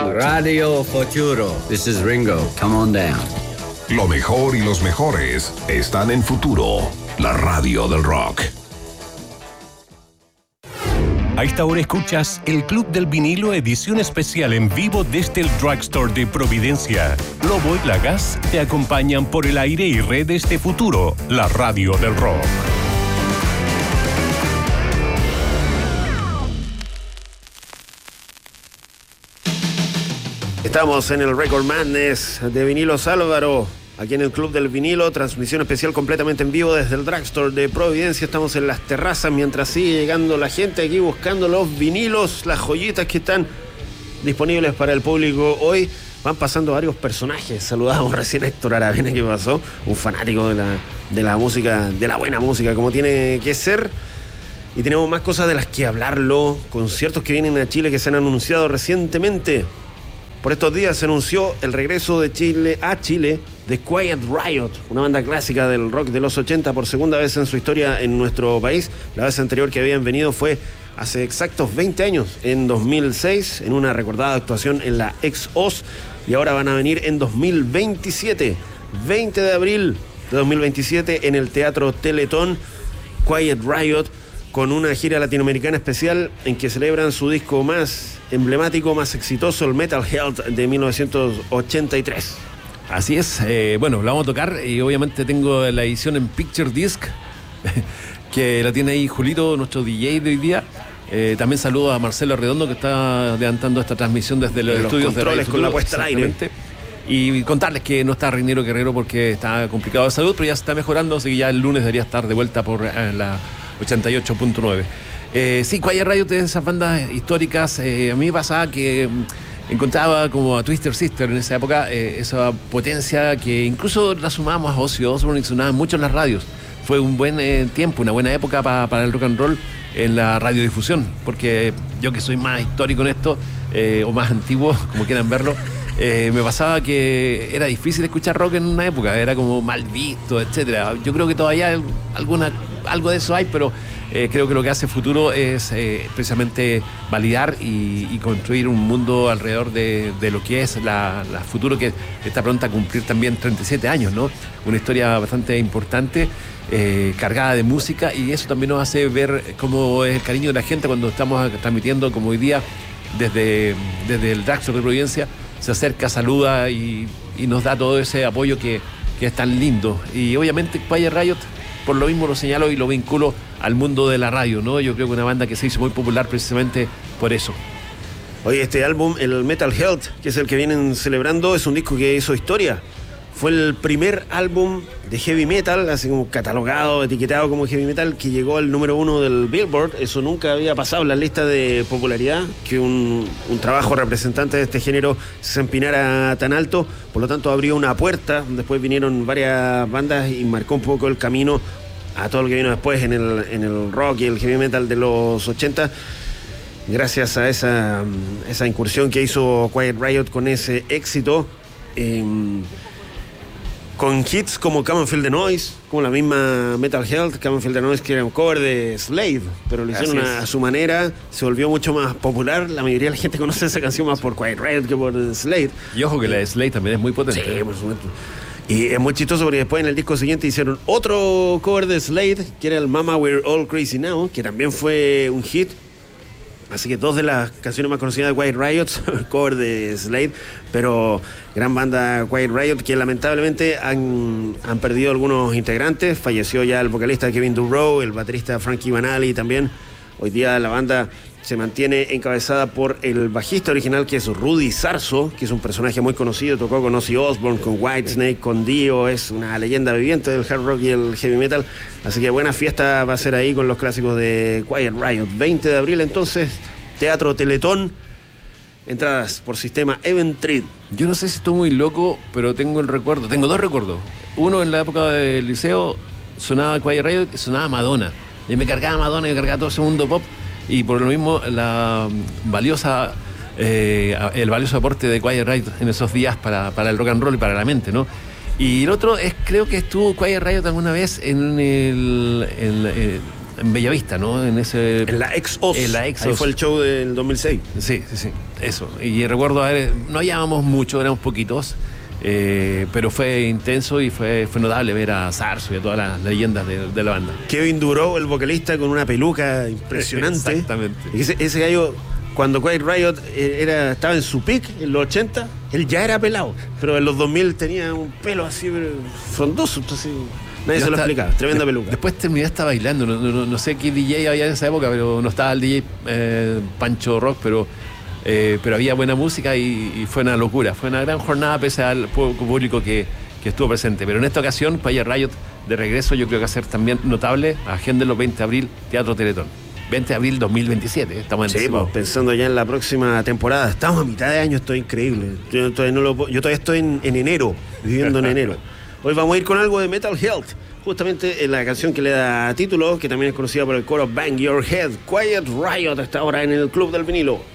Radio Futuro. This is Ringo. Come on down. Lo mejor y los mejores están en Futuro, la radio del rock. A esta hora escuchas el Club del Vinilo, edición especial en vivo desde el Drugstore de Providencia. Lobo y Lagas te acompañan por el aire y redes de Futuro, la radio del rock. Estamos en el Record Madness de Vinilos Álvaro, aquí en el Club del Vinilo, transmisión especial completamente en vivo desde el Drugstore de Providencia. Estamos en las terrazas mientras sigue llegando la gente aquí buscando los vinilos, las joyitas que están disponibles para el público. Hoy van pasando varios personajes. Saludamos recién a Héctor Aravena, que pasó, un fanático de la música, de la buena música, como tiene que ser. Y tenemos más cosas de las que hablarlo, conciertos que vienen a Chile que se han anunciado recientemente. Por estos días se anunció el regreso de Chile de Quiet Riot, una banda clásica del rock de los 80 por segunda vez en su historia en nuestro país. La vez anterior que habían venido fue hace exactos 20 años, en 2006, en una recordada actuación en la ex-OZ, y ahora van a venir en 2027, 20 de abril de 2027, en el Teatro Teletón. Quiet Riot, con una gira latinoamericana especial en que celebran su disco más emblemático, más exitoso, el Metal Health de 1983. Así es, bueno, la vamos a tocar y obviamente tengo la edición en Picture Disc, que la tiene ahí Julito, nuestro DJ de hoy día. También saludo a Marcelo Redondo, que está adelantando esta transmisión desde los estudios de Radio con la puesta al aire. Y contarles que no está Reinero Guerrero porque está complicado de salud, pero ya se está mejorando, así que ya el lunes debería estar de vuelta por la 88.9. Sí, Quiet Riot es de esas bandas históricas. A mí me pasaba que encontraba como a Twisted Sister en esa época, esa potencia que incluso la sumábamos a Ozzy Osbourne y sonaban mucho en las radios. Fue un buen tiempo, una buena época para el rock and roll en la radiodifusión, porque yo que soy más histórico en esto, o más antiguo, como quieran verlo, me pasaba que era difícil escuchar rock en una época, era como mal visto, etcétera. Yo creo que todavía algo de eso hay, pero creo que lo que hace Futuro es precisamente validar y construir un mundo alrededor de lo que es la Futuro, que está pronta a cumplir también 37 años, ¿no? Una historia bastante importante, cargada de música, y eso también nos hace ver cómo es el cariño de la gente cuando estamos transmitiendo, como hoy día, desde el Drugstore de Providencia. Se acerca, saluda y nos da todo ese apoyo que es tan lindo. Y obviamente Quiet Riot, por lo mismo lo señalo y lo vinculo al mundo de la radio, ¿no? Yo creo que una banda que se hizo muy popular precisamente por eso. Oye, este álbum, el Metal Health, que es el que vienen celebrando, es un disco que hizo historia. Fue el primer álbum de heavy metal, así como catalogado, etiquetado como heavy metal, que llegó al número 1 del Billboard. Eso nunca había pasado en la lista de popularidad, que un trabajo representante de este género se empinara tan alto. Por lo tanto, abrió una puerta. Después vinieron varias bandas y marcó un poco el camino a todo lo que vino después en el rock y el heavy metal de los 80. Gracias a esa incursión que hizo Quiet Riot con ese éxito, con hits como Come and Feel the Noise, como la misma Metal Health. Come and Feel the Noise, que era un cover de Slade, pero lo hicieron a su manera, se volvió mucho más popular. La mayoría de la gente conoce esa canción más por Quiet Riot que por Slade. Y ojo que la de Slade también es muy potente. Sí, por supuesto. Y es muy chistoso porque después en el disco siguiente hicieron otro cover de Slade, que era el Mama We're All Crazy Now, que también fue un hit. Así que dos de las canciones más conocidas de Quiet Riot, cover de Slade, pero gran banda Quiet Riot, que lamentablemente han perdido algunos integrantes. Falleció ya el vocalista Kevin DuRow, el baterista Frankie Banali también. Hoy día la banda se mantiene encabezada por el bajista original, que es Rudy Sarzo, que es un personaje muy conocido, tocó con Ozzy Osbourne, con Whitesnake, con Dio, es una leyenda viviente del hard rock y el heavy metal. Así que buena fiesta va a ser ahí con los clásicos de Quiet Riot. 20 de abril entonces, Teatro Teletón, entradas por sistema Eventbrite. Yo no sé si estoy muy loco, pero tengo dos recuerdos. Uno, en la época del liceo sonaba Quiet Riot y sonaba Madonna. Y me cargaba Madonna, me cargaba todo ese mundo pop. Y por lo mismo el valioso aporte de Quiet Riot en esos días para el rock and roll y para la mente, ¿no? Y el otro es, creo que estuvo Quiet Riot alguna vez en en Bellavista, ¿no? En la Ex-Os. En la Ex-Os. Ahí fue el show del 2006. Sí, eso. Y recuerdo, no hallábamos mucho, éramos poquitos, pero fue intenso y fue notable ver a Zarzo y a todas las leyendas de la banda. Kevin Duró, el vocalista, con una peluca impresionante. Exactamente. Ese gallo, cuando Quiet Riot estaba en su peak, en los 80, él ya era pelado, pero en los 2000 tenía un pelo así frondoso, entonces nadie se lo explicaba. Tremenda peluca. Después terminé hasta bailando, no sé qué DJ había en esa época, pero no estaba el DJ Pancho Rock, pero había buena música y fue una locura. Fue una gran jornada pese al público que estuvo presente. Pero en esta ocasión, Quiet Riot de regreso, yo creo que va a ser también notable. Agéndenlo, 20 de abril, Teatro Teletón. 20 de abril 2027, estamos en pensando ya en la próxima temporada. Estamos a mitad de año, esto es increíble. Yo todavía estoy en enero, viviendo en enero. Hoy vamos a ir con algo de Metal Health, justamente en la canción que le da título, que también es conocida por el coro Bang Your Head. Quiet Riot hasta ahora en el Club del Vinilo.